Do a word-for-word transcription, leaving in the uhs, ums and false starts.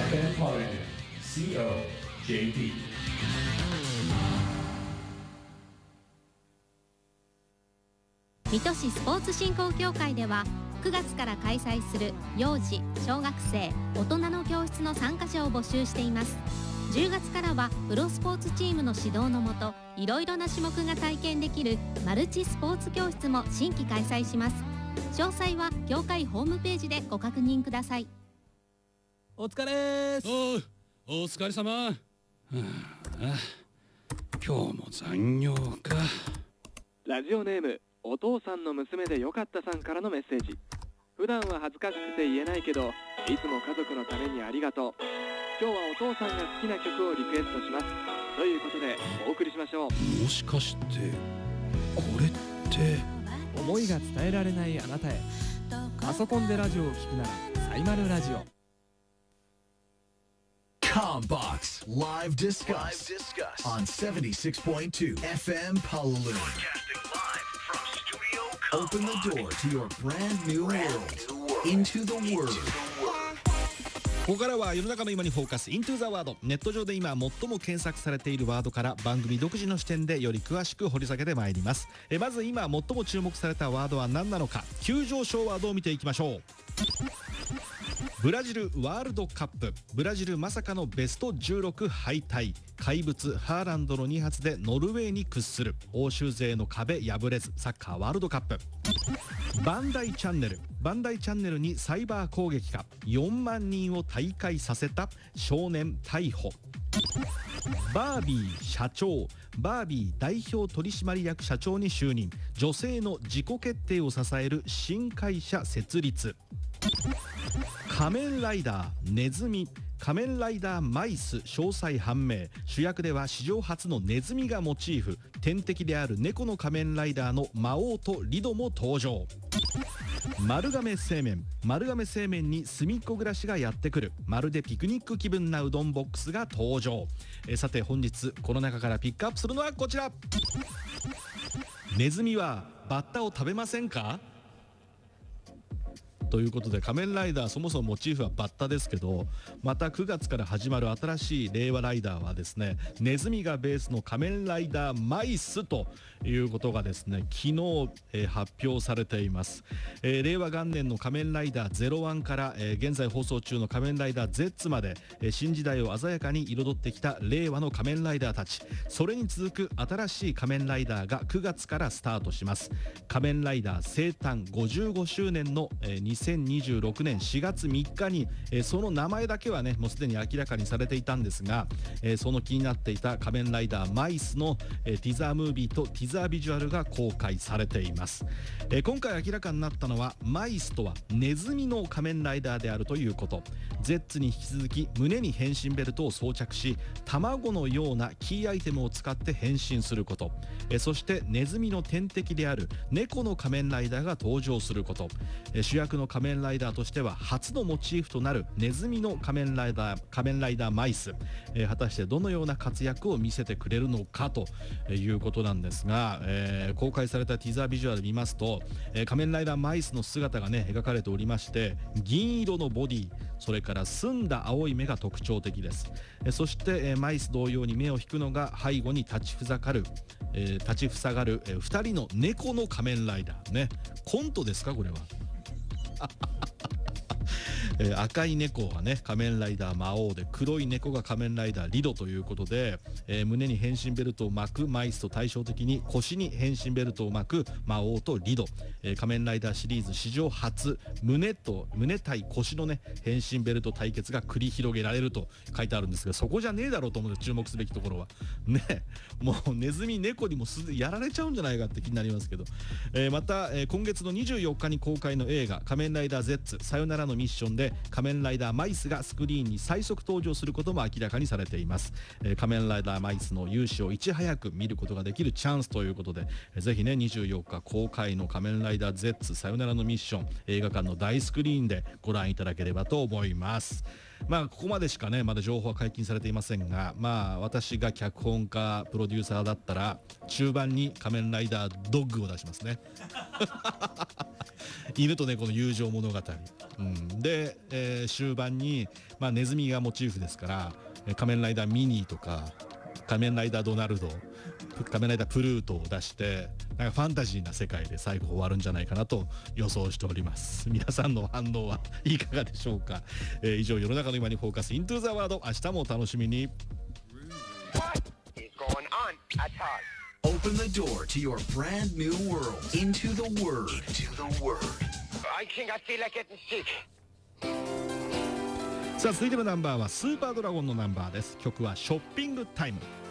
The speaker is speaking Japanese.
エフエム ポーランド シーオージェーピー。 水戸市スポーツ振興協会ではくがつから開催する幼児・小学生・大人の教室の参加者を募集しています。じゅうがつからはプロスポーツチームの指導のもといろいろな種目が体験できるマルチスポーツ教室も新規開催します。詳細は協会ホームページでご確認ください。 お疲れーす。 おう、お疲れ様。はあ、今日も残業か。 ラジオネームお父さんの娘でよかったさんからのメッセージ。普段は恥ずかしくて言えないけどいつも家族のためにありがとう。今日はお父さんが好きな曲をリクエストしますということでお送りしましょう。 もしかしてこれって思いが伝えられないあなたへ。パソコンでラジオを聞くならサイマルラジオ。 Combox Live Discuss on seventy-six point two エフエム Palaloon. Open the door to your brand new world. Into the world. ここからは世の中の今にフォーカス Into the World。 ネット上で今最も検索されているワードから番組独自の視点でより詳しく掘り下げてまいります。えまず今最も注目されたワードは何なのか、急上昇ワードを見ていきましょう。ブラジルワールドカップ。ブラジルまさかのベストじゅうろく敗退。怪物ハーランドのに発でノルウェーに屈する。欧州勢の壁破れずサッカーワールドカップ。バンダイチャンネル。バンダイチャンネルにサイバー攻撃か。よんまんにんを退会させた少年逮捕。バービー社長。バービー代表取締役社長に就任。女性の自己決定を支える新会社設立。仮面ライダーネズミ。仮面ライダーマイス詳細判明。主役では史上初のネズミがモチーフ。天敵である猫の仮面ライダーの魔王とリドも登場。丸亀製麺。丸亀製麺に隅っこ暮らしがやってくる。まるでピクニック気分なうどんボックスが登場。えさて本日この中からピックアップするのはこちら。ネズミはバッタを食べませんかということで、仮面ライダーそもそもモチーフはバッタですけど、またくがつから始まる新しい令和ライダーはですね、ネズミがベースの仮面ライダーマイスということがですね、昨日、えー、発表されています。えー、令和元年の仮面ライダーゼロワンから、えー、現在放送中の仮面ライダー Z まで、えー、新時代を鮮やかに彩ってきた令和の仮面ライダーたち。それに続く新しい仮面ライダーがくがつからスタートします。仮面ライダー生誕ごじゅうごしゅうねんの、えー、にせんにじゅうろくねんしがつみっかに、えー、その名前だけはねもうすでに明らかにされていたんですが、えー、その気になっていた仮面ライダーマイスの、えー、ティザームービーとティザービジュアルが公開されています。えー、今回明らかになったのはマイスとはネズミの仮面ライダーであるということ。 Z に引き続き胸に変身ベルトを装着し、卵のようなキーアイテムを使って変身すること、えー、そしてネズミの天敵である猫の仮面ライダーが登場すること、えー、主役の仮面ライダーとしては初のモチーフとなるネズミの仮面ライダー仮面ライダーマイス、えー、果たしてどのような活躍を見せてくれるのかということなんですが、えー、公開されたティザービジュアル見ますと、えー、仮面ライダーマイスの姿がね描かれておりまして、銀色のボディ、それから澄んだ青い目が特徴的です。えー、そして、えー、マイス同様に目を引くのが背後に立ちふざかる、えー、立ちふさがる、えー、ふたりの猫の仮面ライダーね。コントですかこれは。えー、赤い猫がね仮面ライダー魔王で、黒い猫が仮面ライダーリドということで、えー、胸に変身ベルトを巻くマイスと対照的に腰に変身ベルトを巻く魔王とリド、えー、仮面ライダーシリーズ史上初胸と胸対腰のね変身ベルト対決が繰り広げられると書いてあるんですが、そこじゃねえだろうと思って注目すべきところはね、もうネズミ猫にもすでにやられちゃうんじゃないかって気になりますけど、えー、また、えー、今月のにじゅうよっかに公開の映画仮面ライダー Z さよならのミッションで仮面ライダーマイスがスクリーンに最速登場することも明らかにされています。えー、仮面ライダーマイスの勇姿をいち早く見ることができるチャンスということで、えー、ぜひねにじゅうよっか公開の仮面ライダー Z さよならのミッション映画館の大スクリーンでご覧いただければと思います。まあここまでしかねまだ情報は解禁されていませんが、まあ私が脚本家プロデューサーだったら中盤に仮面ライダードッグを出しますね犬と猫の友情物語、うん、で、えー終盤に、まあ、ネズミがモチーフですからえー仮面ライダーミニーとか仮面ライダードナルド、仮面ライダープルートを出してなんかファンタジーな世界で最後終わるんじゃないかなと予想しております。皆さんの反応はいかがでしょうか。えー以上、世の中の今にフォーカスイントゥザワード、明日もお楽しみに。 What is going on at all? Open the door to your brand new world. Into the Word. Into the Word. I think I feel like getting sick. さあ続いてのナンバーはスーパードラゴンのナンバーです。曲はショッピングタイム。